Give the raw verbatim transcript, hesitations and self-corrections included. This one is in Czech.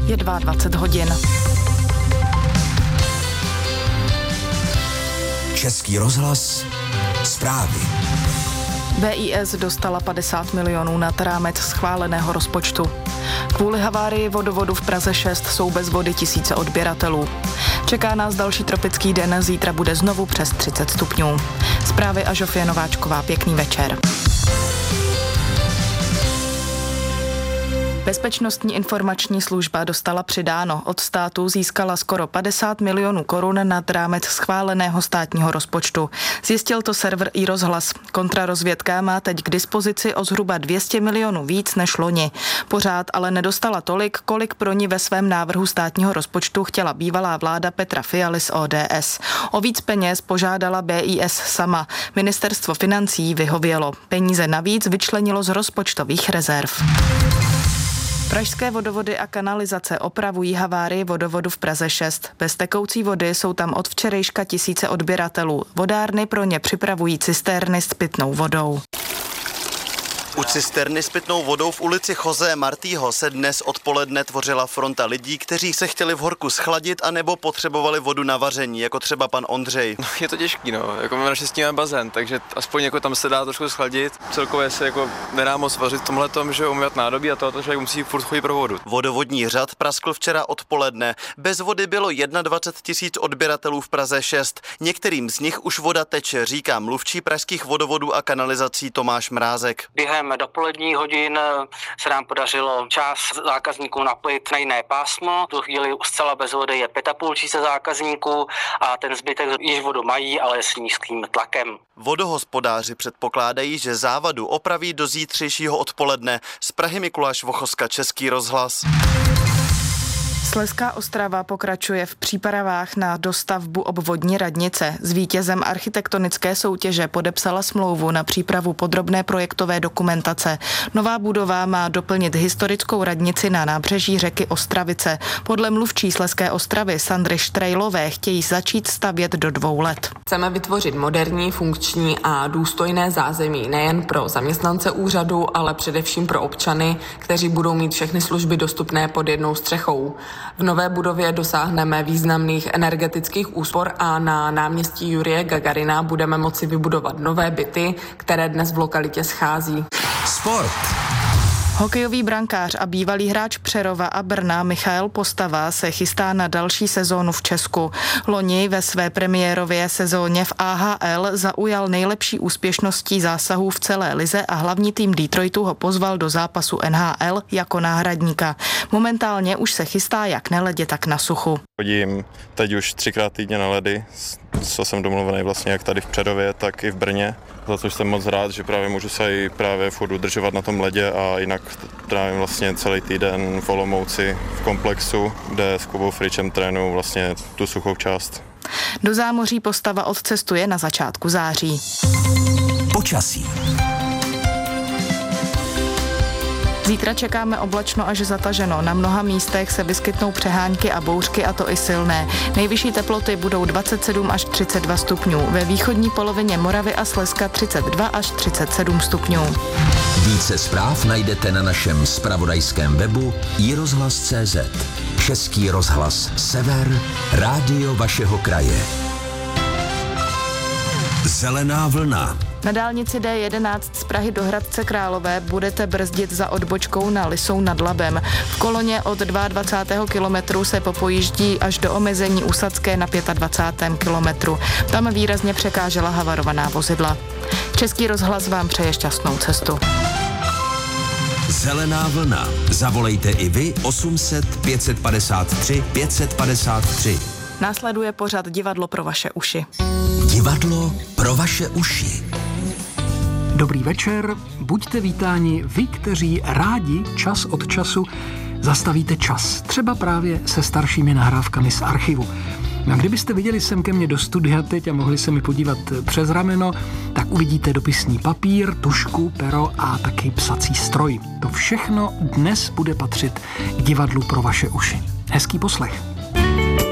Je dvacet dva hodin. Český rozhlas, zprávy. B I S dostala padesát milionů nad rámec schváleného rozpočtu. Kvůli havárii vodovodu v Praze šest jsou bez vody tisíce odběratelů. Čeká nás další tropický den, zítra bude znovu přes třicet stupňů. Zprávy a Žofie Nováčková, pěkný večer. Bezpečnostní informační služba dostala přidáno. Od státu získala skoro padesát milionů korun nad rámec schváleného státního rozpočtu. Zjistil to server iRozhlas. Kontrarozvědka má teď k dispozici o zhruba dvě stě milionů víc než loni. Pořád ale nedostala tolik, kolik pro ní ve svém návrhu státního rozpočtu chtěla bývalá vláda Petra Fialy z O D S. O víc peněz požádala B I S sama. Ministerstvo financí vyhovělo. Peníze navíc vyčlenilo z rozpočtových rezerv. Pražské vodovody a kanalizace opravují havárii vodovodu v Praze šest. Bez tekoucí vody jsou tam od včerejška tisíce odběratelů. Vodárny pro ně připravují cisterny s pitnou vodou. U cisterny s pitnou vodou v ulici Jose Martího se dnes odpoledne tvořila fronta lidí, kteří se chtěli v horku schladit anebo potřebovali vodu na vaření, jako třeba pan Ondřej. No, je to těžký, no. Jako my naštěstí máme bazén, takže aspoň jako tam se dá trošku schladit. Celkově se jako nedá moc vařit v tomhletom, že umývat nádobí a tohle, že musí furt chodit pro vodu. Vodovodní řad praskl včera odpoledne. Bez vody bylo dvacet jedna tisíc odběratelů v Praze šest. Některým z nich už voda teče, říká mluvčí pražských vodovodů a kanalizací Tomáš Mrázek. Během dopoledních hodin se nám podařilo část zákazníků napojit na jiné pásmo. V tu chvíli zcela bez vody je pět a půl tisíce zákazníků a ten zbytek již vodu mají, ale s nízkým tlakem. Vodohospodáři předpokládají, že závadu opraví do zítřejšího odpoledne. Z Prahy Mikuláš Vochoska, Český rozhlas. Slezská Ostrava pokračuje v přípravách na dostavbu obvodní radnice. S vítězem architektonické soutěže podepsala smlouvu na přípravu podrobné projektové dokumentace. Nová budova má doplnit historickou radnici na nábřeží řeky Ostravice. Podle mluvčí Slezské Ostravy Sandry Štrejlové chtějí začít stavět do dvou let. Chceme vytvořit moderní, funkční a důstojné zázemí nejen pro zaměstnance úřadu, ale především pro občany, kteří budou mít všechny služby dostupné pod jednou střechou. V nové budově dosáhneme významných energetických úspor a na náměstí Jurije Gagarina budeme moci vybudovat nové byty, které dnes v lokalitě schází. Sport. Hokejový brankář a bývalý hráč Přerova a Brna Michael Postava se chystá na další sezónu v Česku. Loni ve své premiérově sezóně v A H L zaujal nejlepší úspěšností zásahů v celé lize a hlavní tým Detroitu ho pozval do zápasu N H L jako náhradníka. Momentálně už se chystá jak na ledě, tak na suchu. Chodím teď už třikrát týdně na ledy, co jsem domluvený vlastně jak tady v Přerově, tak i v Brně. Za což jsem moc rád, že právě můžu se i právě furt udržovat na tom ledě a jinak trávím vlastně celý týden v Olomouci v komplexu, kde s Kubou Fričem trénuju vlastně tu suchou část. Do zámoří Postava odcestuje na začátku září. Počasí. Zítra čekáme oblačno až zataženo. Na mnoha místech se vyskytnou přehánky a bouřky, a to i silné. Nejvyšší teploty budou dvacet sedm až třicet dva stupňů. Ve východní polovině Moravy a Slezska třicet dva až třicet sedm stupňů. Více zpráv najdete na našem zpravodajském webu i rozhlas tečka cé zet. Český rozhlas Sever, rádio vašeho kraje. Zelená vlna. Na dálnici D jedenáct z Prahy do Hradce Králové budete brzdit za odbočkou na Lisou nad Labem. V koloně od dvacátého druhého kilometru se popojíždí až do omezení Usadské na dvacátém pátém kilometru. Tam výrazně překážela havarovaná vozidla. Český rozhlas vám přeje šťastnou cestu. Zelená vlna. Zavolejte i vy osm set pět padesát tři pět padesát tři. Následuje pořad Divadlo pro vaše uši. Divadlo pro vaše uši. Dobrý večer, buďte vítáni vy, kteří rádi čas od času zastavíte čas. Třeba právě se staršími nahrávkami z archivu. No a kdybyste viděli sem ke mně do studia teď a mohli se mi podívat přes rameno, tak uvidíte dopisný papír, tužku, pero a taky psací stroj. To všechno dnes bude patřit k Divadlu pro vaše uši. Hezký poslech.